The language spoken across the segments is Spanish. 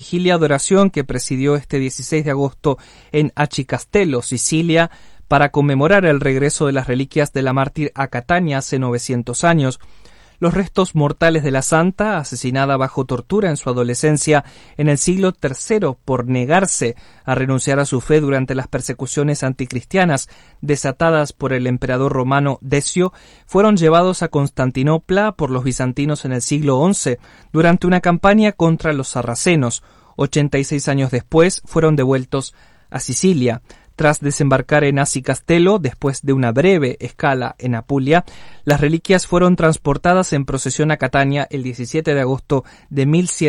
vigilia de oración que presidió este 16 de agosto en Aci Sicilia, para conmemorar el regreso de las reliquias de la mártir a Catania hace 900 años. Los restos mortales de la santa, asesinada bajo tortura en su adolescencia en el siglo III por negarse a renunciar a su fe durante las persecuciones anticristianas desatadas por el emperador romano Decio, fueron llevados a Constantinopla por los bizantinos en el siglo XI durante una campaña contra los sarracenos. 86 años después fueron devueltos a Sicilia. Tras desembarcar en Aci después de una breve escala en Apulia, las reliquias fueron transportadas en procesión a Catania el 17 de agosto de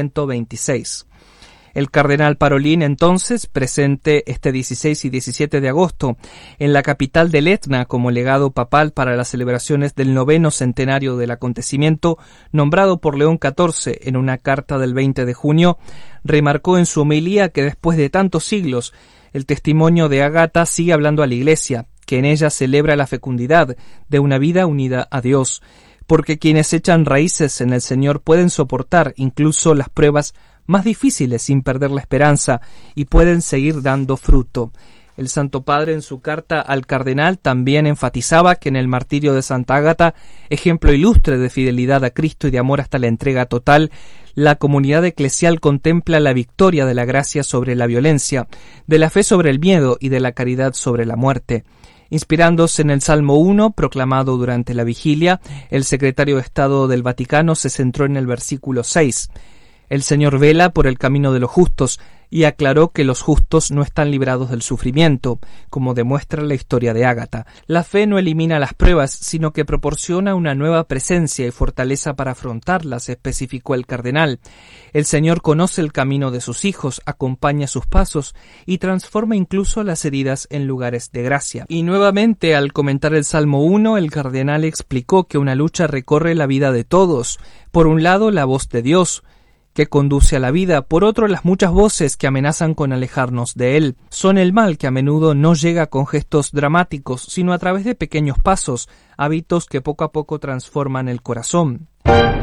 1126. El cardenal Parolin, entonces, presente este 16 y 17 de agosto en la capital del Etna como legado papal para las celebraciones del 9º centenario del acontecimiento, nombrado por León XIV en una carta del 20 de junio, remarcó en su homilía que después de tantos siglos, el testimonio de Ágata sigue hablando a la Iglesia, que en ella celebra la fecundidad de una vida unida a Dios, porque quienes echan raíces en el Señor pueden soportar incluso las pruebas más difíciles sin perder la esperanza y pueden seguir dando fruto. El Santo Padre en su carta al cardenal también enfatizaba que en el martirio de Santa Ágata, ejemplo ilustre de fidelidad a Cristo y de amor hasta la entrega total, la comunidad eclesial contempla la victoria de la gracia sobre la violencia, de la fe sobre el miedo y de la caridad sobre la muerte. Inspirándose en el Salmo 1, proclamado durante la vigilia, el secretario de Estado del Vaticano se centró en el versículo 6. El Señor vela por el camino de los justos y aclaró que los justos no están librados del sufrimiento, como demuestra la historia de Ágata. La fe no elimina las pruebas, sino que proporciona una nueva presencia y fortaleza para afrontarlas, especificó el cardenal. El Señor conoce el camino de sus hijos, acompaña sus pasos y transforma incluso las heridas en lugares de gracia. Y nuevamente, al comentar el Salmo 1, el cardenal explicó que una lucha recorre la vida de todos. Por un lado, la voz de Dios, que conduce a la vida, por otro las muchas voces que amenazan con alejarnos de él. Son el mal que a menudo no llega con gestos dramáticos, sino a través de pequeños pasos, hábitos que poco a poco transforman el corazón.